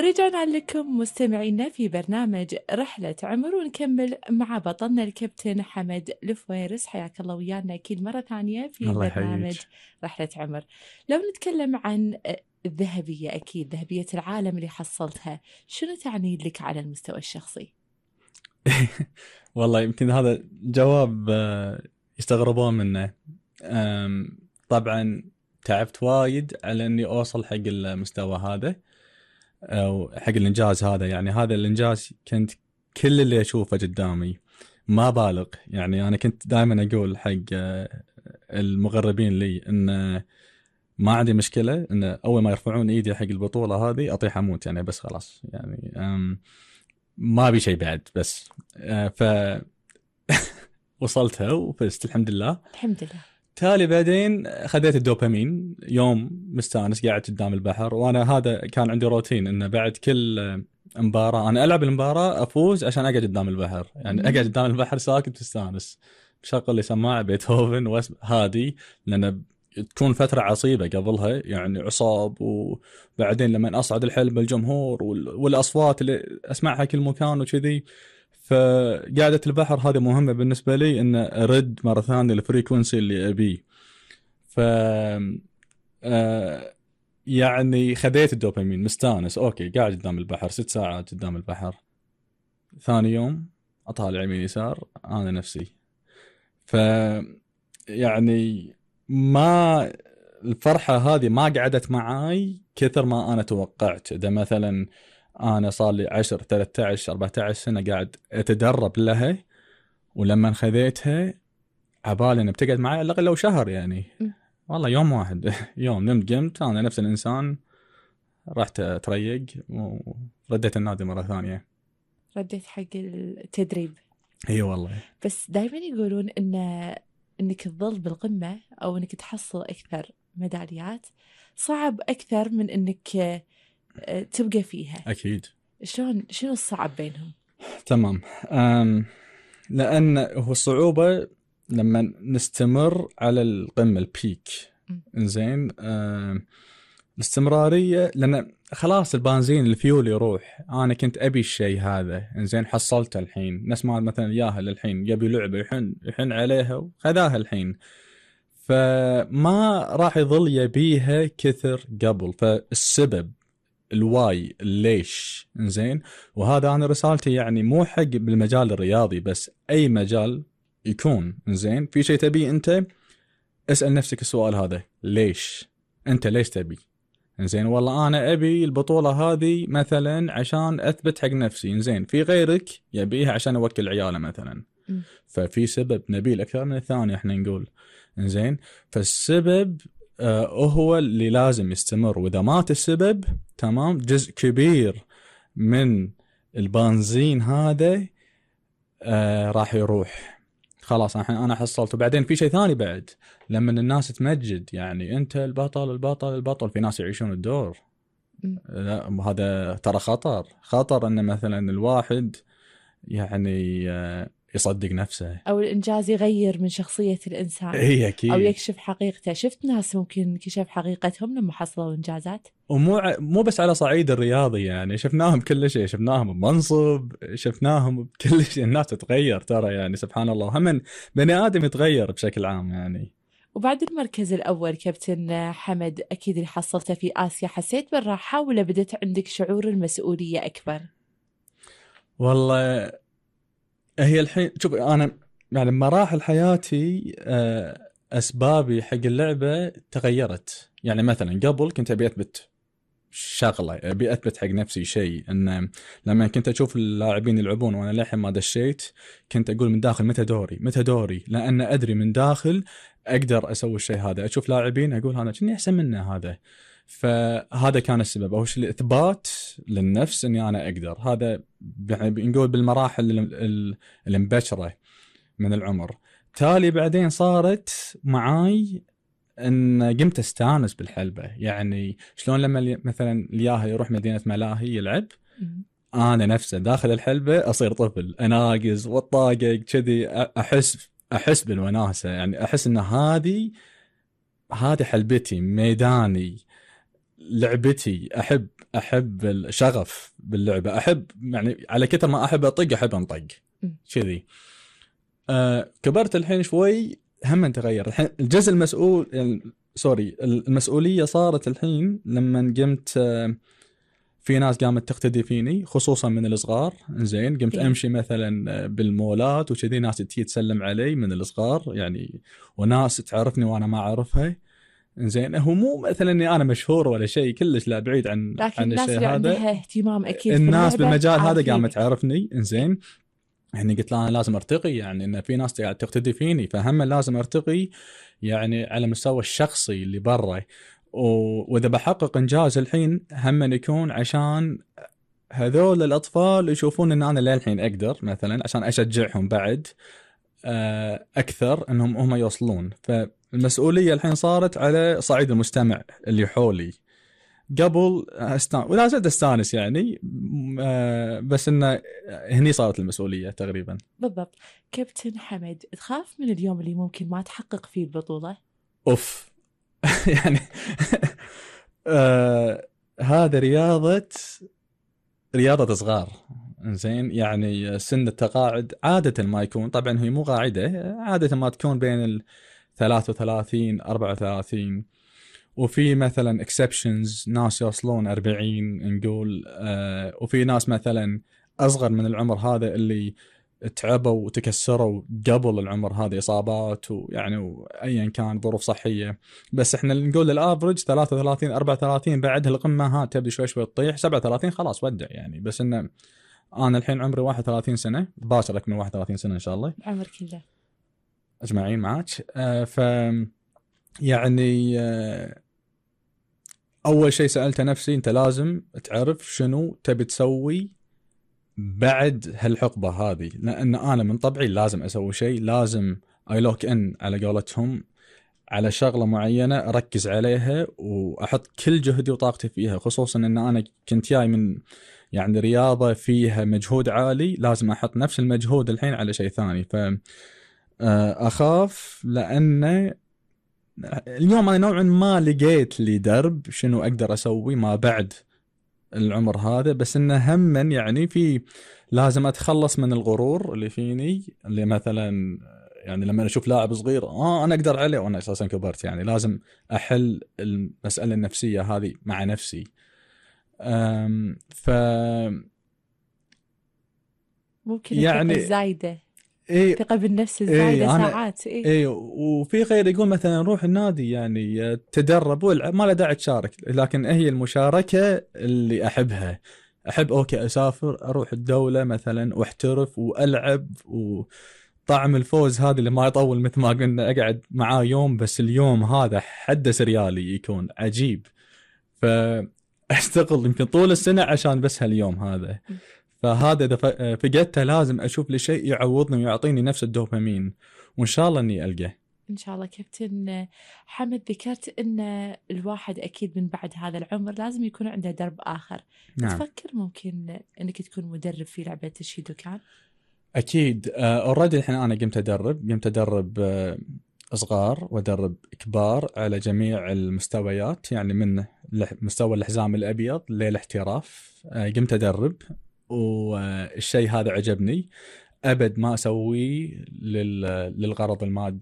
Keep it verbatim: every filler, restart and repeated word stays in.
رجعنا لكم مستمعينا في برنامج رحلة عمر، ونكمل مع بطلنا الكابتن حمد الفويرس. حياك الله ويانا أكيد مرة ثانية في الله برنامج يحييك. رحلة عمر. لو نتكلم عن الذهبية، أكيد ذهبية العالم اللي حصلتها، شنو تعني لك على المستوى الشخصي؟ والله يمكن هذا جواب يستغربون منه. طبعا تعبت وايد على اني اوصل حق المستوى هذا او حق الانجاز هذا. يعني هذا الانجاز كنت كل اللي اشوفه قدامي، ما بالغ. يعني انا كنت دائما اقول حق المغربين لي ان ما عندي مشكله ان اول ما يرفعون ايدي حق البطوله هذه اطيح اموت، يعني بس خلاص، يعني ما ابي شيء بعد بس. ف وصلتها وفزت الحمد لله. الحمد لله. تالي بعدين خذيت الدوبامين، يوم مستانس قاعد قدام البحر، وانا هذا كان عندي روتين انه بعد كل مباراه انا العب المباراه افوز عشان اقعد قدام البحر. يعني اقعد قدام البحر ساكت مستانس، بشغل لي سماعه بيتهوفن وهادي، لان تكون فترة عصيبة قبلها، يعني عصاب، وبعدين لما أصعد الحلبة الجمهور والأصوات اللي أسمعها كل مكان وكذي. فقاعدة البحر هذه مهمة بالنسبة لي، إن أرد مرة ثانية الفريكونسي اللي أبيه. ف آه يعني خذيت الدوبامين مستانس، أوكي قاعد قدام البحر ست ساعات قدام البحر. ثاني يوم أطالع يمين يسار أنا نفسي. ف يعني ما الفرحة هذه ما قعدت معاي كثر ما أنا توقعت. إذا مثلا أنا صار لي عشر ثلاثة عشر أربعة عشر سنة قاعد أتدرب لها، ولما خذيتها عبالي أن بتقعد معي على الأقل لو شهر. يعني والله يوم واحد يوم نمت قمت أنا نفس الإنسان، رحت أتريق ورديت النادي مرة ثانية. رديت حق التدريب. هي والله. بس دائما يقولون إن إنك تظل بالقمة أو إنك تحصل أكثر ميداليات صعب أكثر من إنك تبقى فيها. أكيد. شلون شنو الصعب بينهم؟ تمام. أم لأن هو الصعوبة لما نستمر على القمة البيك. إنزين. أم الاستمرارية، لأن خلاص البنزين الفيول يروح. أنا كنت أبي الشيء هذا، إنزين حصلته الحين. ناس ما مثلا ياهل الحين يبي لعبة يحن يحن عليها وخذاها الحين، فما راح يظل يبيها كثر قبل. فالسبب الواي ليش، إنزين. وهذا أنا رسالتي، يعني مو حق بالمجال الرياضي بس، أي مجال يكون. إنزين في شيء تبي أنت، اسأل نفسك السؤال هذا، ليش أنت ليش تبي؟ إنزين والله أنا أبي البطولة هذه مثلا عشان أثبت حق نفسي. إنزين في غيرك يبيها عشان أوكل عياله مثلا، م. ففي سبب نبيل أكثر من الثاني إحنا نقول. إنزين فالسبب آه هو اللي لازم يستمر، وإذا مات السبب تمام جزء كبير من البنزين هذا آه راح يروح. خلاص أنا حصلت. وبعدين في شيء ثاني بعد، لما الناس تمجد يعني أنت البطل البطل البطل، في ناس يعيشون الدور. لا هذا ترى خطر خطر أن مثلا الواحد يعني يصدق نفسه، أو الإنجاز يغير من شخصية الإنسان. إيه أكيد. أو يكشف حقيقته. شفت ناس ممكن كشف حقيقتهم لما حصلوا إنجازات. ومو ع... مو بس على صعيد الرياضي، يعني شفناهم بكل شيء، شفناهم بمنصب، شفناهم بكل شيء. الناس تتغير ترى، يعني سبحان الله، هم بني آدم يتغير بشكل عام يعني. وبعد المركز الأول كابتن حمد أكيد اللي حصلته في آسيا، حسيت بالراحة ولا بدت عندك شعور المسؤولية أكبر؟ والله هي الحين شوف، أنا يعني مراحل حياتي أسبابي حق اللعبة تغيرت. يعني مثلا قبل كنت أبي أثبت شغلة، أبي أثبت حق نفسي شيء. إن لما كنت أشوف اللاعبين يلعبون وأنا لحين ما دشيت، كنت أقول من داخل متى دوري متى دوري، لأن أدري من داخل أقدر أسوي الشيء هذا. أشوف لاعبين أقول أنا كني أحسن منه هذا. فهذا كان السبب، أو شيء الإثبات للنفس إني أنا أقدر. هذا يعني نقول بالمراحل المبكرة من العمر. تالي بعدين صارت معاي ان قمت استانس بالحلبة. يعني شلون لما مثلا الياهل يروح مدينة ملاهي يلعب، انا نفسه داخل الحلبة اصير طفل اناقز والطاقة كذي، احس احس بالوناسة. يعني احس ان هذه هذه حلبتي، ميداني. لعبتي احب احب الشغف باللعبه، احب يعني على كثر ما احب اطق احب انطق كذي. آه كبرت الحين شوي هم تغير الحين الجزء المسؤول يعني سوري المسؤوليه صارت الحين لما قمت آه في ناس قامت تقتدي فيني خصوصا من الصغار. زين قمت إيه. امشي مثلا بالمولات وكذي ناس تجي تسلم علي من الصغار يعني، وناس تعرفني وانا ما اعرفها. زين هو مو مثلا اني انا مشهور ولا شيء كلش، لا بعيد عن لكن عن الناس الشيء اللي هذا. عندها اهتمام اكيد الناس باللعبة بالمجال هذا قامت عارفينك. تعرفني. انزين يعني قلت لا انا لازم ارتقي، يعني ان في ناس قاعد تقتدي فيني فهم لازم ارتقي يعني على المستوى الشخصي اللي برا. و- واذا بحقق انجاز الحين هم يكون عشان هذول الاطفال يشوفون ان انا للحين اقدر مثلا، عشان اشجعهم بعد آه، اكثر انهم هم يوصلون. فالمسؤوليه الحين صارت على صعيد المستمع اللي حولي. قبل استان ولا زلت استانس يعني م- آه، بس انه هني صارت المسؤوليه تقريبا. بالضبط. كابتن حمد، تخاف من اليوم اللي ممكن ما تحقق فيه البطولة؟ اوف يعني آه هذا رياضه رياضه صغار. زين يعني سن التقاعد عاده ما يكون، طبعا هي مو قاعده، عاده ما تكون بين ال ثلاثة وثلاثين أربعة وثلاثين، وفي مثلا اكسبشنز ناس يوصلون أربعين نقول. آه وفي ناس مثلا اصغر من العمر هذا اللي تعبوا وتكسروا قبل العمر هذا، اصابات ويعني ايا كان ظروف صحيه. بس احنا نقول الافرج ثلاثة وثلاثين أربعة وثلاثين، بعد القمه ها تبدي شوي شوي تطيح، سبعة وثلاثين خلاص ودع يعني. بس انه انا الحين عمري واحد وثلاثين سنه، باكر اكمل واحد وثلاثين سنه ان شاء الله العمر كله اجمعين معك. آه ف يعني آه اول شيء سالته نفسي انت لازم تعرف شنو تبي تسوي بعد هالحقبه هذه، لان انا من طبعي لازم اسوي شيء، لازم اي لوك ان على قولتهم على شغله معينه اركز عليها واحط كل جهدي وطاقتي فيها، خصوصا ان انا كنت جاي من يعني رياضه فيها مجهود عالي، لازم احط نفس المجهود الحين على شيء ثاني. ف اخاف لان اليوم انا نوعا ما لقيت لي درب شنو اقدر اسوي ما بعد العمر هذا، بس انه هم يعني في لازم اتخلص من الغرور اللي فيني، اللي مثلا يعني لما اشوف لاعب صغير اه انا اقدر عليه وانا اساسا كبرت، يعني لازم احل المساله النفسيه هذه مع نفسي. أم ف ممكن الثقة يعني الزايدة، ايه الثقة بالنفس الزايدة ايه انا ساعات. إيه. ايه وفي غير يقول مثلا روح النادي يعني تدرب والعب ما له داعي تشارك، لكن هي المشاركه اللي احبها. احب اوكي اسافر اروح الدوله مثلا واحترف والعب، وطعم الفوز هذا اللي ما يطول مثل ما قلنا اقعد معاه يوم، بس اليوم هذا حدث ريالي يكون عجيب. فاشتغل يمكن طول السنه عشان بس هاليوم هذا. فهذا اذا فقدته لازم اشوف لي شيء يعوضني ويعطيني نفس الدوبامين، وان شاء الله اني القاه إن شاء الله. كابتن حمد، ذكرت أن الواحد أكيد من بعد هذا العمر لازم يكون عنده درب آخر. نعم تفكر ممكن أنك تكون مدرب في لعبة الشيدوكان؟ اكيد. اوريدي الحين انا قمت ادرب قمت ادرب آه، صغار وادرب كبار على جميع المستويات، يعني من لح- مستوى الحزام الابيض للاحتراف. آه، قمت ادرب والشيء هذا عجبني. ابد ما اسويه لل- للغرض المادي